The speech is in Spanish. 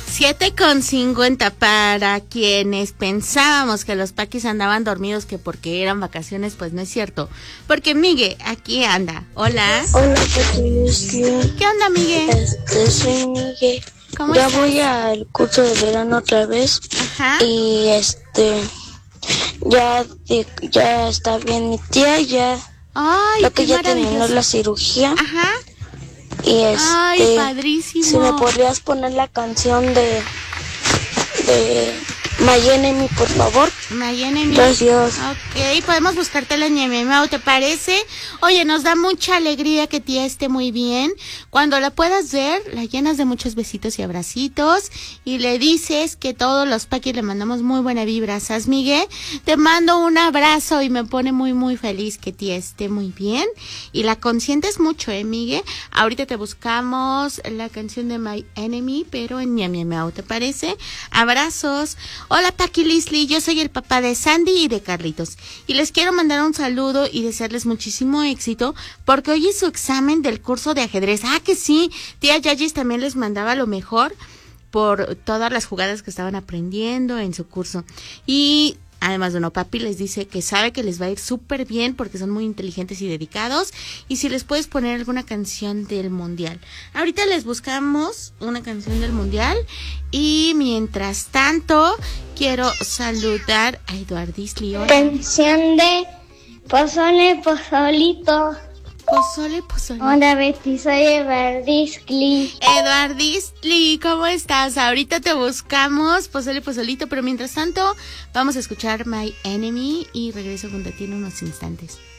7:50 para quienes pensábamos que los paquis andaban dormidos que porque eran vacaciones, pues no es cierto. Porque Miguel aquí anda. Hola. Hola, Patricia. ¿Qué onda, Miguel? Soy Miguel. ¿Cómo Ya estás? voy al curso de verano otra vez. Ajá. Y ya está bien mi tía, ya Ay, lo que qué ya terminó maravilloso. la cirugía. Ajá. Y Ay, padrísimo. si me podrías poner la canción de My Enemy, por favor. My Enemy. Gracias. Ok, podemos buscártela en Yememao, ¿te parece? Oye, nos da mucha alegría que tía esté muy bien. Cuando la puedas ver, la llenas de muchos besitos y abracitos y le dices que todos los paquis le mandamos muy buena vibra. ¿Sabes, Miguel? Te mando un abrazo y me pone muy, muy feliz que tía esté muy bien. Y la consientes mucho, Miguel? Ahorita te buscamos la canción de My Enemy, pero en Yememao, ¿te parece? Abrazos. Hola, Paqui Lisli, yo soy el papá de Sandy y de Carlitos y les quiero mandar un saludo y desearles muchísimo éxito porque hoy es su examen del curso de ajedrez. Ah, que sí, tía Yayis también les mandaba lo mejor por todas las jugadas que estaban aprendiendo en su curso. Y además, bueno, papi les dice que sabe que les va a ir súper bien porque son muy inteligentes y dedicados. Y si les puedes poner alguna canción del mundial. Ahorita les buscamos una canción del mundial. Y mientras tanto, quiero saludar a Eduardis León. Canción de Pozole, Pozolito. Pozole, pozole. Hola, Betty, soy Evardisli. Eduardisli, ¿cómo estás? Ahorita te buscamos, pozole, pozolito, pero mientras tanto, vamos a escuchar My Enemy y regreso junto a ti en unos instantes.